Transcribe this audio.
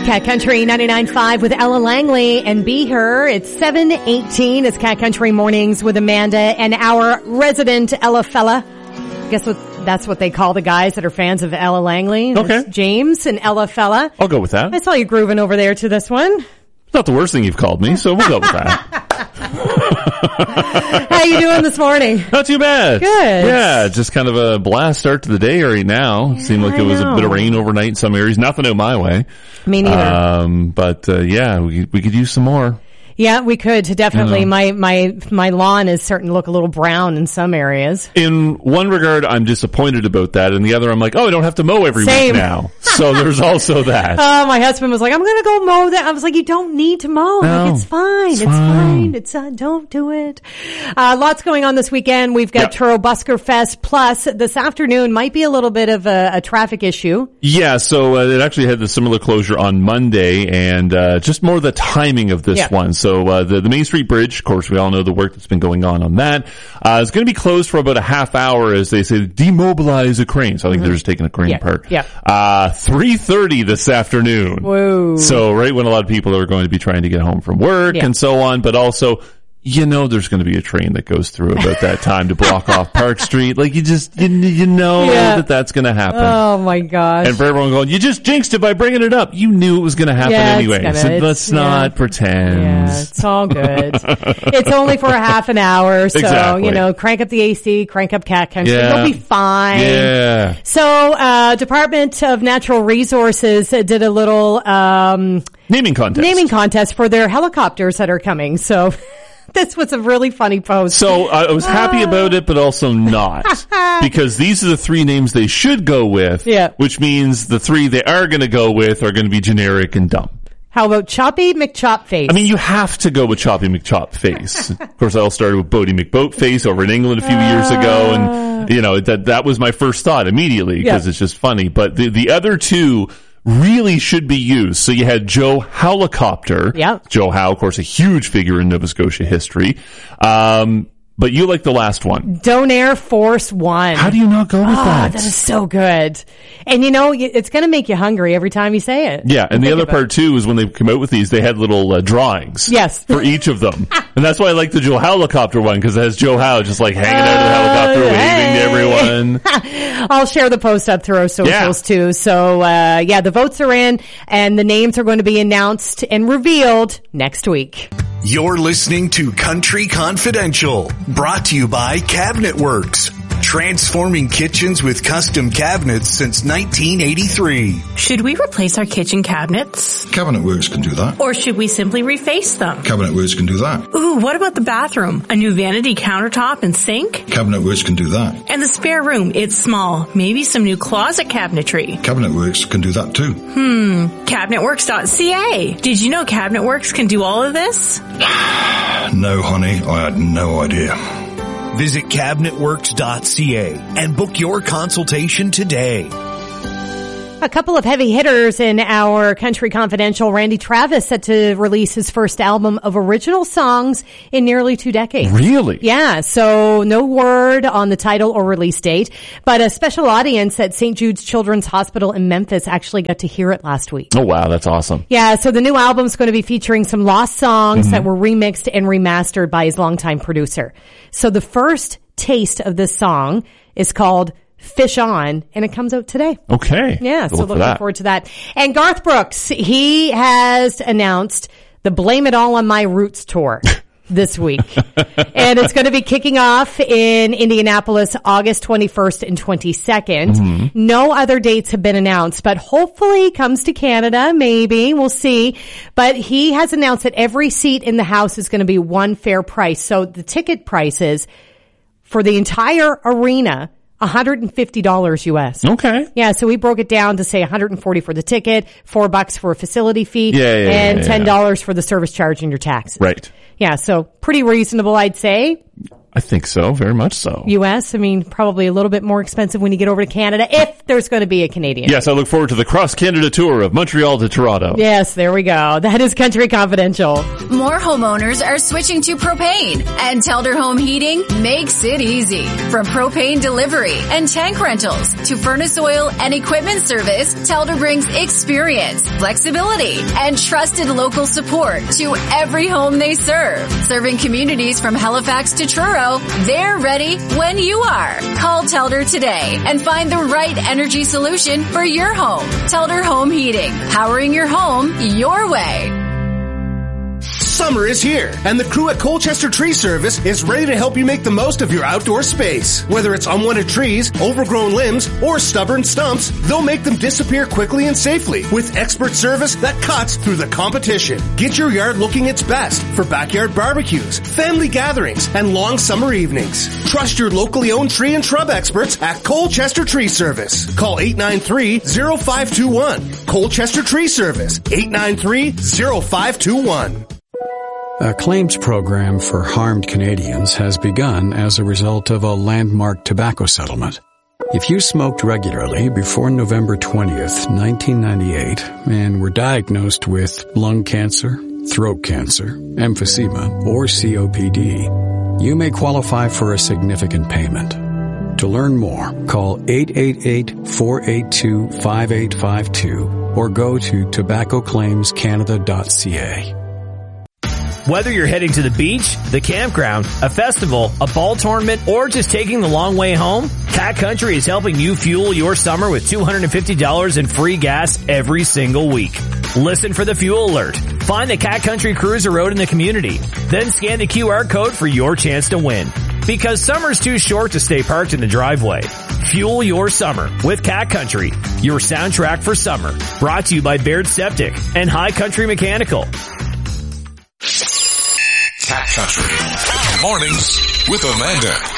Cat Country 99.5 with Ella Langley and Be Her. It's 7:18. It's Cat Country Mornings with Amanda and our resident Ella fella. Guess what? That's what they call the guys that are fans of Ella Langley. Okay. It's James and Ella fella. I'll go with that. I saw you grooving over there to this one. It's not the worst thing you've called me, so we'll go with that. How you doing this morning? Not too bad. Good. Yeah, just kind of a blast start to the day right now. Seemed like it was a bit of rain overnight in some areas. Nothing out my way. Me neither. But yeah, we could use some more. Yeah, we could definitely. My lawn is starting to look a little brown in some areas. In one regard, I'm disappointed about that. In the other, I'm like, oh, I don't have to mow every Same. week now. So there's also that. Oh, my husband was like, I'm going to go mow that. I was like, you don't need to mow. No, like, it's fine. It's don't do it. Lots going on this weekend. We've got Truro Busker Fest. Plus, this afternoon might be a little bit of a traffic issue. Yeah, so it actually had the similar closure on Monday, and just more the timing of this one. So the Main Street Bridge, of course, we all know the work that's been going on that. Is going to be closed for about a half hour as they say, demobilize a crane. So I think they're just taking a crane apart. Yeah. 3:30 this afternoon. Whoa. So right when a lot of people are going to be trying to get home from work and so on, but also, you know, there's going to be a train that goes through about that time to block off Park Street. Like, you know that that's going to happen. Oh my gosh. And for everyone going, you just jinxed it by bringing it up. You knew it was going to happen anyway. So let's not pretend. Yeah, it's all good. It's only for a half an hour. So, exactly. You know, crank up the AC, crank up Cat Country. Yeah. You'll be fine. Yeah. So, Department of Natural Resources did a little, naming contest for their helicopters that are coming. So, this was a really funny post. So I was happy about it, but also not. Because these are the three names they should go with, which means the three they are going to go with are going to be generic and dumb. How about Choppy McChopface? I mean, you have to go with Choppy McChopface. Of course, I all started with Bodie McBoatface over in England a few years ago, and, you know, that was my first thought immediately, because it's just funny. But the other two really should be used. So you had Joe Helicopter. Yeah. Joe Howe, of course, a huge figure in Nova Scotia history. But you like the last one. Donair Force One. How do you not go with that? That is so good. And you know, it's going to make you hungry every time you say it. Yeah, and the other part too is when they come out with these, they had little drawings. Yes. For each of them. And that's why I like the Joe Helicopter one, because it has Joe Howe just like hanging out of the helicopter, waving to everyone. I'll share the post up through our socials too. So, the votes are in and the names are going to be announced and revealed next week. You're listening to Country Confidential, brought to you by Cabinet Works. Transforming kitchens with custom cabinets since 1983. Should we replace our kitchen cabinets? Cabinet Works can do that. Or should we simply reface them? Cabinet Works can do that. Ooh, what about the bathroom? A new vanity countertop and sink? Cabinet Works can do that. And the spare room, it's small. Maybe some new closet cabinetry. Cabinet Works can do that too. Cabinetworks.ca. Did you know Cabinet Works can do all of this? No, honey, I had no idea. Visit cabinetworks.ca and book your consultation today. A couple of heavy hitters in our Country Confidential. Randy Travis set to release his first album of original songs in nearly 2 decades. Really? Yeah, so no word on the title or release date, but a special audience at St. Jude's Children's Hospital in Memphis actually got to hear it last week. Oh, wow, that's awesome. Yeah, so the new album's going to be featuring some lost songs that were remixed and remastered by his longtime producer. So the first taste of this song is called Fish On, and it comes out today. Okay. Yeah, so looking forward to that. And Garth Brooks, he has announced the Blame It All on My Roots tour this week. And it's going to be kicking off in Indianapolis August 21st and 22nd. No other dates have been announced, but hopefully comes to Canada, maybe. We'll see. But he has announced that every seat in the house is going to be one fair price. So the ticket prices for the entire arena, $150 US. Okay. Yeah, so we broke it down to say $140 for the ticket, $4 for a facility fee, and $10 for the service charge and your taxes. Right. Yeah, so pretty reasonable, I'd say. I think so, very much so. U.S., I mean, probably a little bit more expensive when you get over to Canada, if there's going to be a Canadian. Yes, I look forward to the cross-Canada tour of Montreal to Toronto. Yes, there we go. That is Country Confidential. More homeowners are switching to propane, and Telder Home Heating makes it easy. From propane delivery and tank rentals to furnace oil and equipment service, Telder brings experience, flexibility, and trusted local support to every home they serve. Serving communities from Halifax to Truro, they're ready when you are. Call Telder today and find the right energy solution for your home. Telder Home Heating, powering your home your way. Summer is here, and the crew at Colchester Tree Service is ready to help you make the most of your outdoor space. Whether it's unwanted trees, overgrown limbs, or stubborn stumps, they'll make them disappear quickly and safely with expert service that cuts through the competition. Get your yard looking its best for backyard barbecues, family gatherings, and long summer evenings. Trust your locally owned tree and shrub experts at Colchester Tree Service. Call 893-0521. Colchester Tree Service, 893-0521. A claims program for harmed Canadians has begun as a result of a landmark tobacco settlement. If you smoked regularly before November 20th, 1998, and were diagnosed with lung cancer, throat cancer, emphysema, or COPD, you may qualify for a significant payment. To learn more, call 888-482-5852 or go to tobaccoclaimscanada.ca. Whether you're heading to the beach, the campground, a festival, a ball tournament, or just taking the long way home, Cat Country is helping you fuel your summer with $250 in free gas every single week. Listen for the fuel alert. Find the Cat Country Cruiser Road in the community. Then scan the QR code for your chance to win. Because summer's too short to stay parked in the driveway. Fuel your summer with Cat Country, your soundtrack for summer. Brought to you by Baird Septic and High Country Mechanical. Cat Country. Mornings with Amanda.